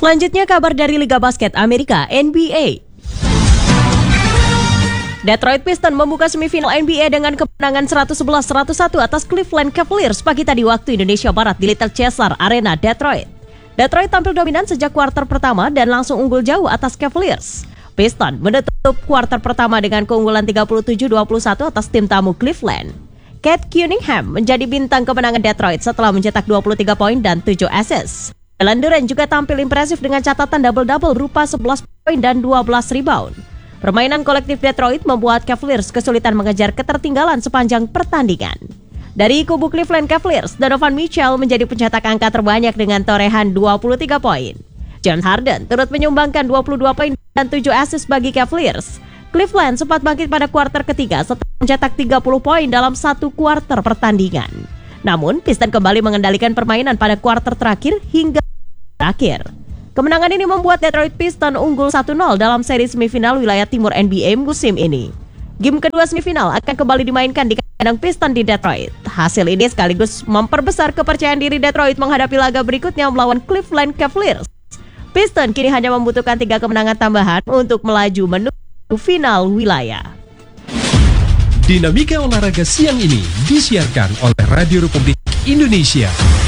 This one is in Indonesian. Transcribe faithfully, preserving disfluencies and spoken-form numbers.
Selanjutnya kabar dari Liga Basket Amerika, N B A. Detroit Pistons membuka semifinal N B A dengan kemenangan seratus sebelas seratus satu atas Cleveland Cavaliers pagi tadi waktu Indonesia Barat di Little Caesars Arena, Detroit. Detroit tampil dominan sejak kuarter pertama dan langsung unggul jauh atas Cavaliers. Pistons menutup kuarter pertama dengan keunggulan tiga puluh tujuh dua puluh satu atas tim tamu Cleveland. Cade Cunningham menjadi bintang kemenangan Detroit setelah mencetak dua puluh tiga poin dan tujuh assist. Jalen Duren juga tampil impresif dengan catatan double-double berupa sebelas poin dan dua belas rebound. Permainan kolektif Detroit membuat Cavaliers kesulitan mengejar ketertinggalan sepanjang pertandingan. Dari kubu Cleveland Cavaliers, Donovan Mitchell menjadi pencetak angka terbanyak dengan torehan dua puluh tiga poin. James Harden turut menyumbangkan dua puluh dua poin dan tujuh assist bagi Cavaliers. Cleveland sempat bangkit pada kuarter ketiga setelah mencetak tiga puluh poin dalam satu kuarter pertandingan. Namun, Pistons kembali mengendalikan permainan pada kuarter terakhir hingga terakhir. Kemenangan ini membuat Detroit Pistons unggul satu nol dalam seri semifinal wilayah timur N B A musim ini. Game kedua semifinal akan kembali dimainkan di kandang Pistons di Detroit. Hasil ini sekaligus memperbesar kepercayaan diri Detroit menghadapi laga berikutnya melawan Cleveland Cavaliers. Pistons kini hanya membutuhkan tiga kemenangan tambahan untuk melaju menuju final wilayah. Dinamika olahraga siang ini disiarkan oleh Radio Republik Indonesia.